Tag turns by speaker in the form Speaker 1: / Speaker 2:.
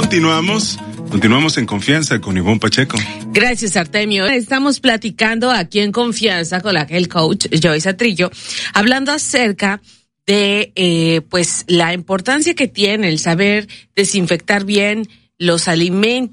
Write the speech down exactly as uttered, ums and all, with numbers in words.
Speaker 1: continuamos, continuamos en Confianza con Ivonne Pacheco.
Speaker 2: Gracias, Artemio. Estamos platicando aquí en Confianza con la head coach Joyce Atrillo, hablando acerca de eh, pues la importancia que tiene el saber desinfectar bien los alimentos